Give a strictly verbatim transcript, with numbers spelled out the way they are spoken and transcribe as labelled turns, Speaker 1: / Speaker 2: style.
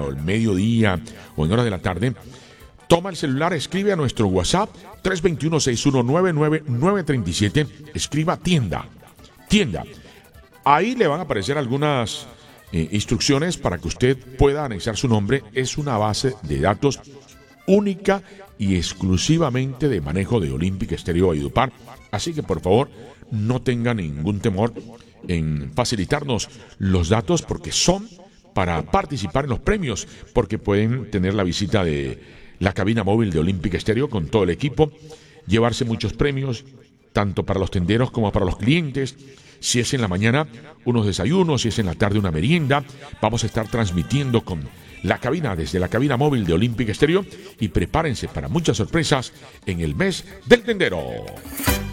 Speaker 1: o el mediodía o en horas de la tarde, toma el celular, escribe a nuestro WhatsApp tres dos uno, seis uno nueve, nueve nueve tres siete, escriba tienda, tienda. Ahí le van a aparecer algunas eh, instrucciones para que usted pueda anexar su nombre. Es una base de datos única y exclusivamente de manejo de Olympic Stereo Valledupar. Así que por favor no tenga ningún temor en facilitarnos los datos, porque son para participar en los premios, porque pueden tener la visita de la cabina móvil de Olympic Stereo con todo el equipo, llevarse muchos premios, tanto para los tenderos como para los clientes. Si es en la mañana, unos desayunos, si es en la tarde, una merienda. Vamos a estar transmitiendo con la cabina, desde la cabina móvil de Olympic Stereo, y prepárense para muchas sorpresas en el mes del tendero.